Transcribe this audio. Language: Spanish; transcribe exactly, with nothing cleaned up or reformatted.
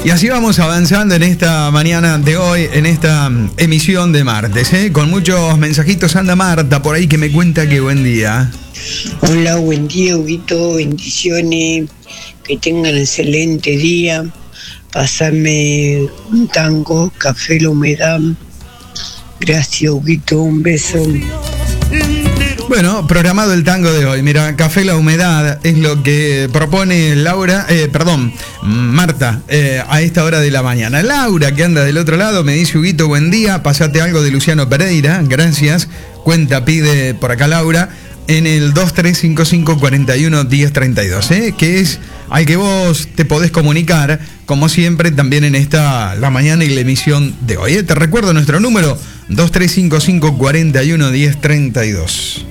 Y así vamos avanzando en esta mañana de hoy, en esta emisión de martes, ¿eh? Con muchos mensajitos. Anda Marta por ahí que me cuenta que buen día. Hola, buen día, Huguito, bendiciones, que tengan excelente día. Pásame un tango, Café La Humedad. Gracias, Huguito, un beso. Bueno, programado el tango de hoy. Mira, Café La Humedad es lo que propone Laura, eh, perdón, Marta, eh, a esta hora de la mañana. Laura, que anda del otro lado, me dice: Huguito, buen día, pasate algo de Luciano Pereira, gracias. Cuenta, pide por acá Laura, en el dos tres cinco cinco, cuatro uno, uno cero tres dos, ¿eh? Que es al que vos te podés comunicar, como siempre, también en esta, la mañana y la emisión de hoy, ¿eh? Te recuerdo nuestro número, dos tres cinco cinco, cuatro uno, uno cero tres dos.